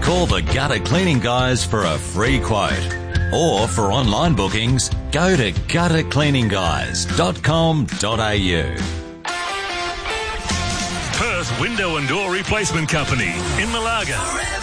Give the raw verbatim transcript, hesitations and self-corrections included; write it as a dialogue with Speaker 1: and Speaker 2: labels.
Speaker 1: Call the Gutter Cleaning Guys for a free quote. Or for online bookings, go to gutter cleaning guys dot com dot a u.
Speaker 2: Perth Window and Door Replacement Company in Malaga.